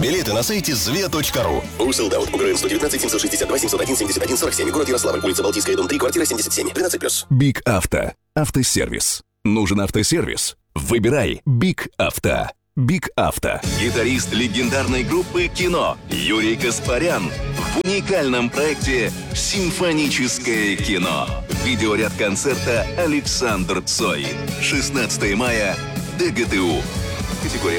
Билеты на сайте zve.ru. УРСЛ Даут. УГРН 119 762 701 71 47. Город Ярославль. Улица Балтийская, дом 3, квартира 77. 13+. Биг Авто. Автосервис. Нужен автосервис? Выбирай Биг Авто. Биг Авто. Гитарист легендарной группы «Кино» Юрий Каспарян в уникальном проекте «Симфоническое кино». Видеоряд концерта Александр Цой. 16 мая. ДГТУ. Категория